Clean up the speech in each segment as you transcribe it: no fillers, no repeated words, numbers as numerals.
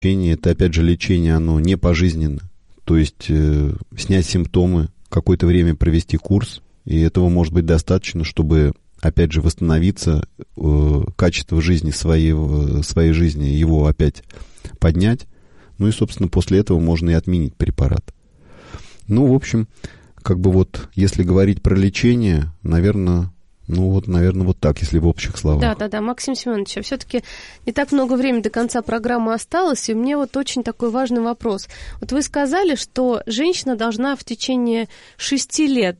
Это, опять же, лечение, оно не пожизненно. То есть снять симптомы, какое-то время провести курс, и этого может быть достаточно, чтобы, опять же, восстановиться, качество жизни своей жизни, его опять поднять. Ну и, собственно, после этого можно и отменить препарат. Ну, в общем, как бы вот, если говорить про лечение, наверное, вот так, если в общих словах. Да, Максим Семенович, а все-таки не так много времени до конца программы осталось, и мне вот очень такой важный вопрос. Вот вы сказали, что женщина должна в течение 6 лет,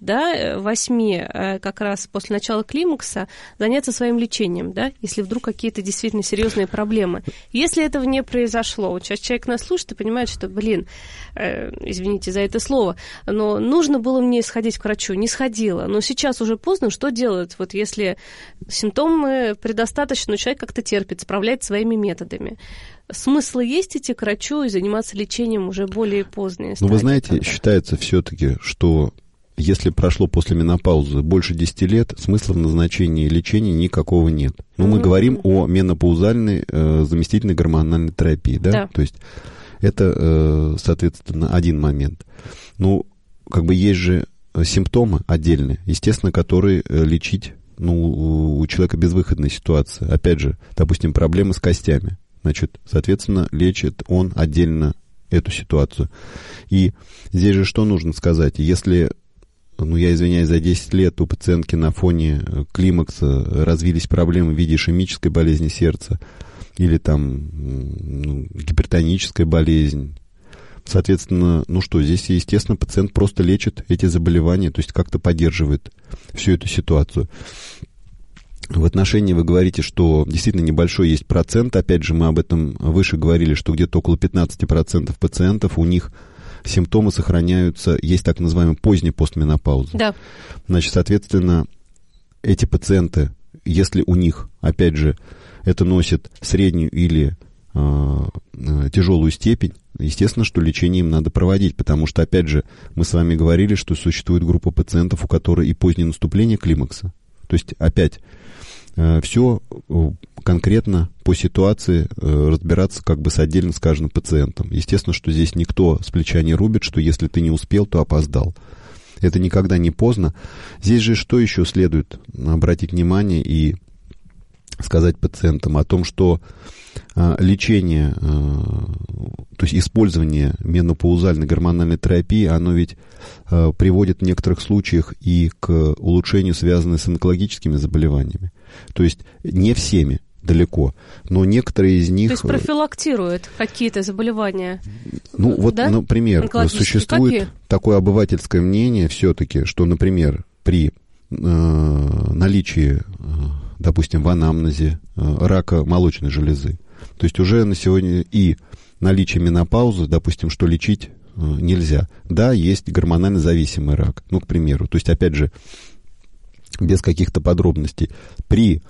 8, как раз после начала климакса, заняться своим лечением, если вдруг какие-то действительно серьезные проблемы. Если этого не произошло, вот сейчас человек нас слушает и понимает, что, извините за это слово, но нужно было мне сходить к врачу, не сходила, но сейчас уже поздно, что делать? Вот если симптомы предостаточно, человек как-то терпит, справляется своими методами. Смысл есть идти к врачу и заниматься лечением уже более позднее? Ну, вы знаете, считается все-таки, что если прошло после менопаузы больше 10 лет, смысла в назначении лечения никакого нет. Но мы говорим о менопаузальной заместительной гормональной терапии, да? То есть это, соответственно, один момент. Ну, как бы есть же симптомы отдельные, естественно, которые лечить, у человека безвыходная ситуация. Опять же, допустим, проблемы с костями. Значит, соответственно, лечит он отдельно эту ситуацию. И здесь же что нужно сказать? Если, я извиняюсь, за 10 лет у пациентки на фоне климакса развились проблемы в виде ишемической болезни сердца или там гипертоническая болезнь, соответственно, здесь, естественно, пациент просто лечит эти заболевания, то есть как-то поддерживает всю эту ситуацию. В отношении вы говорите, что действительно небольшой есть процент, опять же, мы об этом выше говорили, что где-то около 15% пациентов, у них симптомы сохраняются, есть так называемая поздняя постменопауза. Да. Значит, соответственно, эти пациенты, если у них, опять же, это носит среднюю или тяжелую степень, естественно, что лечение им надо проводить, потому что, опять же, мы с вами говорили, что существует группа пациентов, у которых и позднее наступление климакса. То есть, опять, все конкретно по ситуации разбираться как бы с отдельно с каждым пациентом. Естественно, что здесь никто с плеча не рубит, что если ты не успел, то опоздал. Это никогда не поздно. Здесь же что еще следует обратить внимание и сказать пациентам о том, что лечение, то есть использование менопаузальной гормональной терапии, оно ведь приводит в некоторых случаях и к улучшению, связанным с онкологическими заболеваниями. То есть не всеми далеко, но некоторые из них... То есть профилактирует какие-то заболевания? Например, существует такое обывательское мнение все-таки, что, например, при наличии, допустим, в анамнезе рака молочной железы, то есть уже на сегодня и наличие менопаузы, допустим, что лечить нельзя. Да, есть гормонально зависимый рак, к примеру. То есть, опять же, без каких-то подробностей. При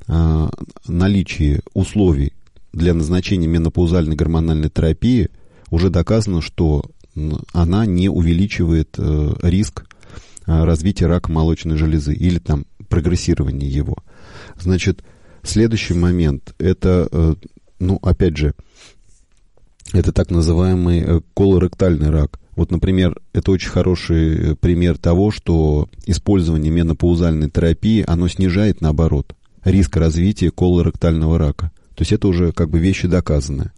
наличии условий для назначения менопаузальной гормональной терапии уже доказано, что она не увеличивает риск развития рака молочной железы или там прогрессирования его. Значит, следующий момент, это, опять же, это так называемый колоректальный рак. Вот, например, это очень хороший пример того, что использование менопаузальной терапии, оно снижает, наоборот, риск развития колоректального рака. То есть это уже как бы вещи доказанные.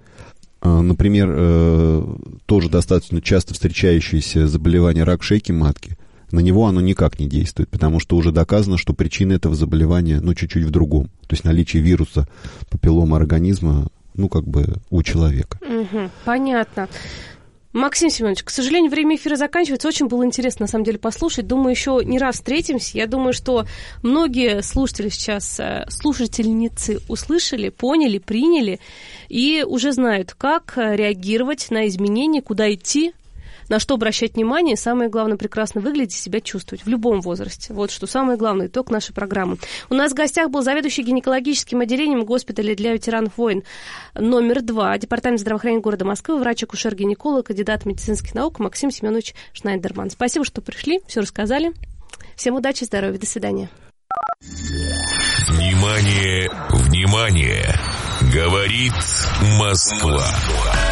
Например, тоже достаточно часто встречающееся заболевание рак шейки матки, на него оно никак не действует, потому что уже доказано, что причина этого заболевания, чуть-чуть в другом. То есть наличие вируса папиллома организма, у человека. Понятно. Максим Семенович, к сожалению, время эфира заканчивается. Очень было интересно, на самом деле, послушать. Думаю, еще не раз встретимся. Я думаю, что многие слушатели сейчас, слушательницы услышали, поняли, приняли и уже знают, как реагировать на изменения, куда идти, на что обращать внимание, и самое главное, прекрасно выглядеть и себя чувствовать в любом возрасте. Вот что самое главное, итог нашей программы. У нас в гостях был заведующий гинекологическим отделением госпиталя для ветеранов войн номер 2, Департамент здравоохранения города Москвы, врач-акушер-гинеколог, кандидат медицинских наук Максим Семенович Шнайдерман. Спасибо, что пришли, все рассказали. Всем удачи, здоровья, до свидания. Внимание, внимание! Говорит Москва.